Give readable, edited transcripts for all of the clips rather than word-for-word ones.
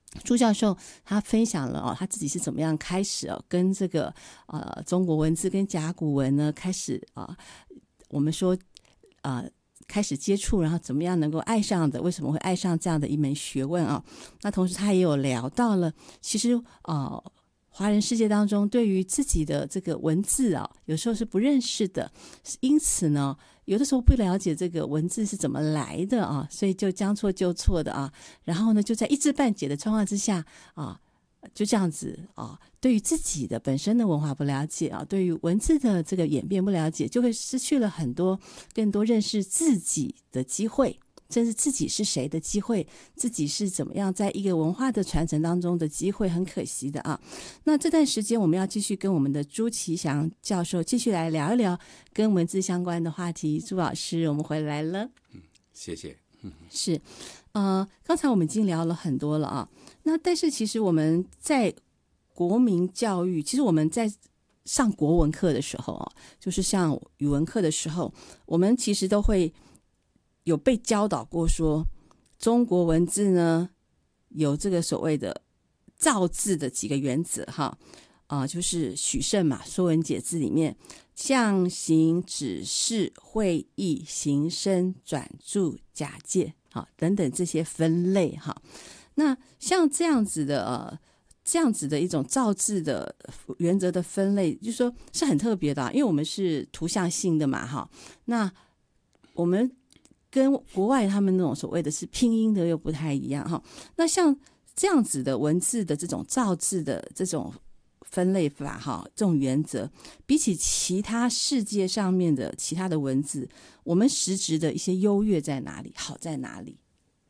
朱教授他分享了他自己是怎么样开始跟这个中国文字跟甲骨文呢开始我们说开始接触，然后怎么样能够爱上的，为什么会爱上这样的一门学问那同时他也有聊到了，其实华人世界当中对于自己的这个文字有时候是不认识的，因此呢有的时候不了解这个文字是怎么来的所以就将错就错的然后呢就在一知半解的状况之下就这样子对于自己的本身的文化不了解对于文字的这个演变不了解，就会失去了更多认识自己的机会，甚至自己是谁的机会，自己是怎么样在一个文化的传承当中的机会，很可惜的那这段时间我们要继续跟我们的朱其祥教授继续来聊一聊跟文字相关的话题。朱老师，我们回来了。 谢谢。 是刚才我们已经聊了很多了那但是其实我们在国民教育，其实我们在上国文课的时候就是像语文课的时候，我们其实都会有被教导过说中国文字呢有这个所谓的造字的几个原则就是许慎嘛，《说文解字》里面象形指示会意形声转注假借等等这些分类那像这样子的一种造字的原则的分类，就是说是很特别的因为我们是图像性的嘛那我们跟国外他们那种所谓的是拼音的又不太一样那像这样子的文字的这种造字的这种分类法这种原则，比起其他世界上面的其他的文字，我们实质的一些优越在哪里，好在哪里？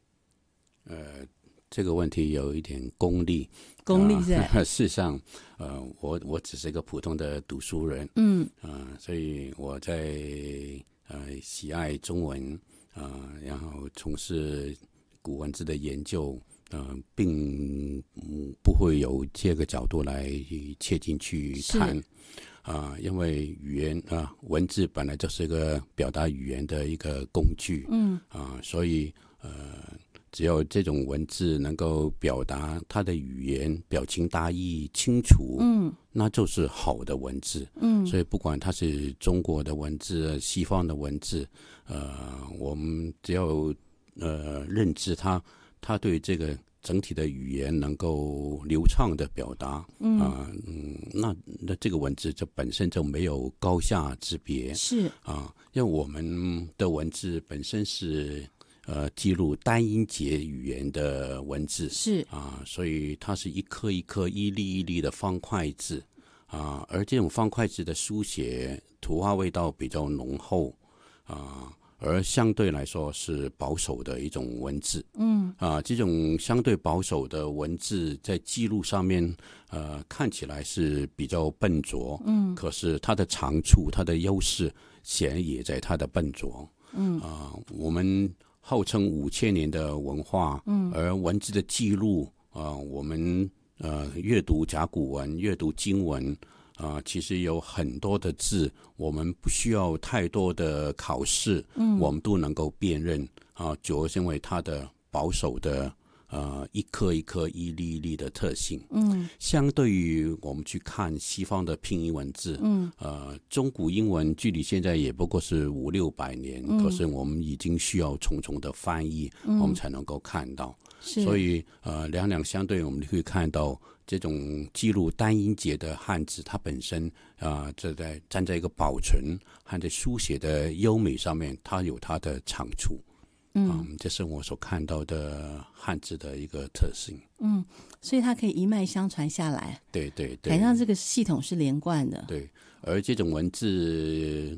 这个问题有一点功利在事实上我只是一个普通的读书人所以我在喜爱中文然后从事古文字的研究并不会有这个角度来切进去谈因为语言文字本来就是一个表达语言的一个工具所以只要这种文字能够表达它的语言表情大意清楚那就是好的文字所以不管它是中国的文字西方的文字我们只要认知它对这个整体的语言能够流畅的表达那这个文字这本身就没有高下之别是因为我们的文字本身是记录单音节语言的文字是所以它是一颗一颗一粒一粒的方块字而这种方块字的书写图画味道比较浓厚而相对来说是保守的一种文字这种相对保守的文字在记录上面看起来是比较笨拙可是它的长处它的优势显然也在它的笨拙我们号称5000年的文化而文字的记录我们阅读甲骨文阅读经文其实有很多的字我们不需要太多的考试我们都能够辨认主要是因为它的保守的一颗一颗一粒一粒的特性相对于我们去看西方的拼音文字中古英文距离现在也不过是500-600年可是我们已经需要重重的翻译我们才能够看到所以两相对我们可以看到这种记录单音节的汉字它本身站在一个保存和在书写的优美上面它有它的长处这是我所看到的汉字的一个特性所以它可以一脉相传下来对对对， 感觉这个系统是连贯的对而这种文字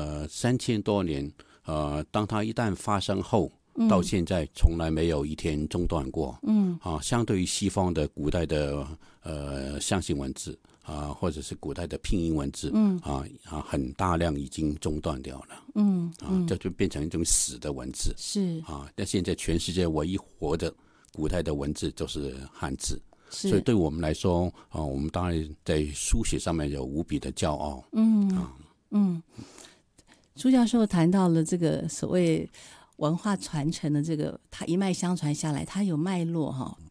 3000多年当它一旦发生后到现在从来没有一天中断过相对于西方的古代的象形文字或者是古代的拼音文字很大量已经中断掉了这就变成一种死的文字是但现在全世界唯一活的古代的文字就是汉字所以对我们来说我们当然在书写上面有无比的骄傲朱教授谈到了这个所谓文化传承的这个它一脉相传下来它有脉络